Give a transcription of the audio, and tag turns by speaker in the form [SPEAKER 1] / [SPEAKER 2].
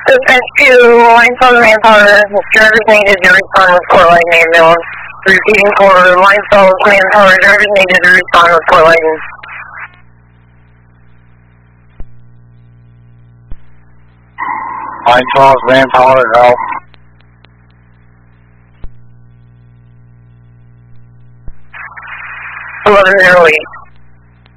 [SPEAKER 1] Dispatch 2, line 12 manpower, drivers needed to respond with core light and ambulance. Repeating core, line 12 manpower, drivers needed to respond with core light.
[SPEAKER 2] Line 12 manpower, help.
[SPEAKER 1] $11.08.